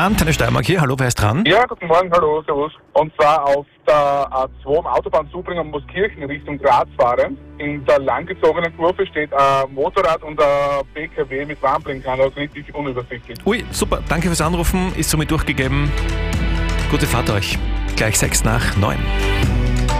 Antenne Steiermark hier. Hallo, wer ist dran? Ja, guten Morgen, hallo, servus. Und zwar auf der A2 am Autobahn Zubringen Moskirchen Richtung Graz fahren. In der langgezogenen Kurve steht ein Motorrad und ein PKW mit Warnblinkern, also richtig unübersichtlich. Ui, super. Danke fürs Anrufen. Ist somit durchgegeben. Gute Fahrt euch. Gleich 6 nach 9.